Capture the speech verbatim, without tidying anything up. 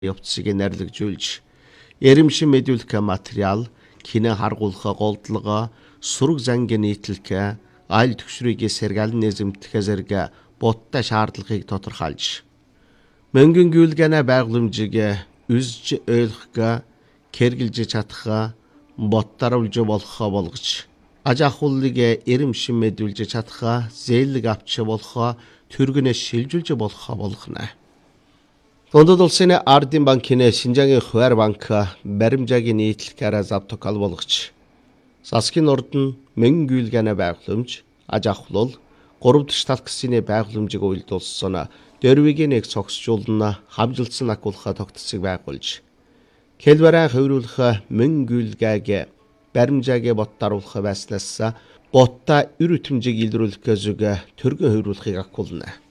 явцыг нэрлэгжүүлж, эримшин мэдүүлэх материал, кино харгуулах голдлого, сураг зангийн нийтлэх, айл төгшрийг сэргэлэн нэзэмтэх зэрэг боттой шаардлагыг тодорхойлж, мөнгөн гүйлгэнэ байгууламжийг үзж ойлгох, кэргэлж чадах, боттаруулж болох болгож, аж ахуйлыг эримшин мэдүүлж чадах, зээлэг авч болох, түргэнэ шилжүүлж болох болгоно. Дундад улсын Ардын банкны Шинжаагийн Хуваар банк баримжаагийн нийтлэхээр завтокал болгож, засгийн урд нь мөнгөн гүйлгэнэ байгууламж, аж ахуйл, гурав дахь талхсны байгууламжийг уйлдуулсан дөрвийг нэг цогцжуулна хамжилсан акулха тогтцыг байгуулж, хэлбэрэн хувируулах мөнгөн гүйлгээг баримжаагийн боттаруулах байснаас ботта үр өтөмжийг илрүүлэх зүг төргөн хувируулахыг акулна.